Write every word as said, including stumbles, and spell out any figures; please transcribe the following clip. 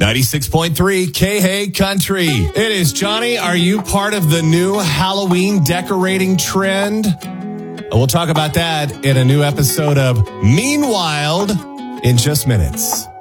ninety-six point three K-Hay Country. It is Johnny. Are you part of the new Halloween decorating trend? We'll talk about that in a new episode of Meanwhile in just minutes.